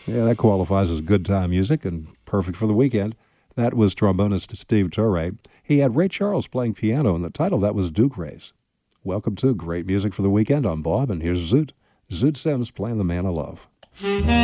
Yeah, that qualifies as good time music and perfect for the weekend. That was trombonist Steve Torre. He had Ray Charles playing piano, and the title of that was Duke Race. Welcome to Great Music for the Weekend. I'm Bob, and here's Zoot. Zoot Sims playing The Man I Love.